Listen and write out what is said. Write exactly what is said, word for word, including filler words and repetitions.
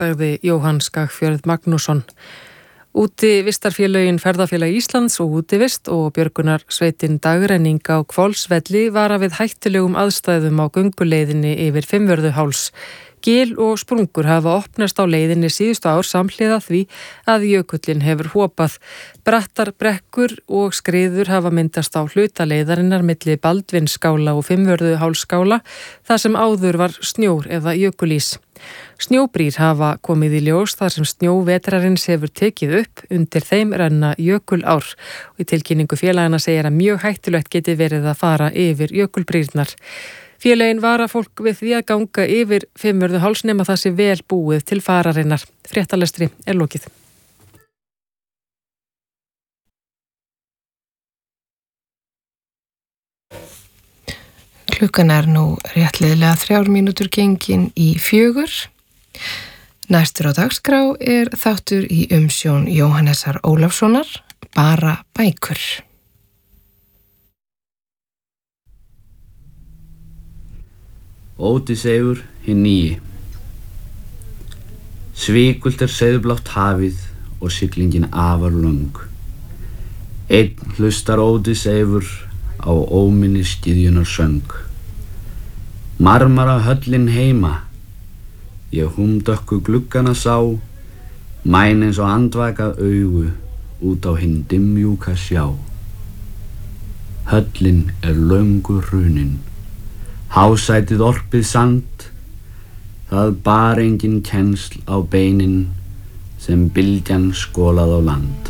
sagði Jóhann Skagfjörð Magnússon. Útivistarfélögin Ferðafélag Íslands og Útivist og björgunarsveitin Dagrenning á Hvolsvelli vara við hættulegum aðstæðum á gönguleiðinni yfir Fimmvörðuháls. Gil og sprungur hafa opnast á leiðinni síðustu ár samhliða því að jökullinn hefur hopað. Brattar brekkur og skriður hafa myndast á hluta leiðarinnar milli Baldvinsskála og Fimmvörðuhálsskála þar sem áður var snjór eða jökulís. Snjóbrýr hafa komið í ljós þar sem snjóvetrarins hefur tekið upp, undir þeim renna jökulár. Og í tilkynningu félagana segir að mjög hættulegt geti verið að fara yfir jökulbrýrnar. Félagin vara fólk við því að ganga yfir Fimmvörðuháls nema það sé vel búið til fararinnar. Fréttalestri er lokið. Klukkan er nú réttliðlega þrjár mínútur gengin í fjögur. Næstur á dagskrá er þáttur í umsjón Jóhannesar Ólafssonar, Bara bækur. Ódysseifur hinn nýi. Svikult er seiðblátt hafið og siglingin afar löng. Einn hlustar Ódysseifur á óminni skýðjunar söng. Marmara höllin heima, ég húmdökku gluggana sá, mæn eins og andvakað augu út á hinn dimmjúka sjá. Höllin er löngu hrunin, hásætið orpið sand, það bar engin kennsl á beinin sem bylgjan skolað á land.